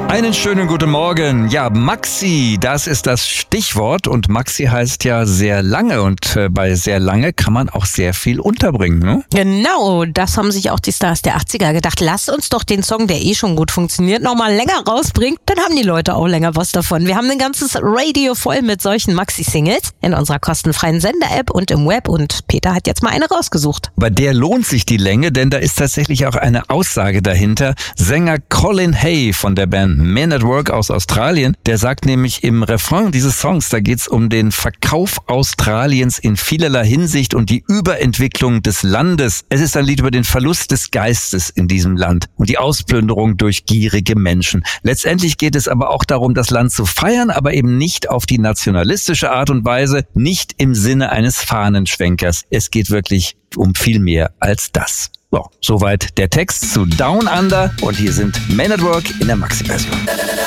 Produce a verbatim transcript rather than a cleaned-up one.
Einen schönen guten Morgen. Ja, Maxi, das ist das Stichwort und Maxi heißt ja sehr lange und äh, bei sehr lange kann man auch sehr viel unterbringen, ne? Genau, das haben sich auch die Stars der achtziger gedacht. Lass uns doch den Song, der eh schon gut funktioniert, nochmal länger rausbringen, dann haben die Leute auch länger was davon. Wir haben ein ganzes Radio voll mit solchen Maxi-Singles in unserer kostenfreien Sender-App und im Web und Peter hat jetzt mal eine rausgesucht. Bei der lohnt sich die Länge, denn da ist tatsächlich auch eine Aussage dahinter. Sänger Colin Hay von der Band Men at Work aus Australien, der sagt nämlich im Refrain dieses Songs, da geht's um den Verkauf Australiens in vielerlei Hinsicht und die Überentwicklung des Landes. Es ist ein Lied über den Verlust des Geistes in diesem Land und die Ausplünderung durch gierige Menschen. Letztendlich geht es aber auch darum, das Land zu feiern, aber eben nicht auf die nationalistische Art und Weise, nicht im Sinne eines Fahnenschwenkers. Es geht wirklich um viel mehr als das. So, soweit der Text zu Down Under und hier sind Men at Work in der Maxi-Version.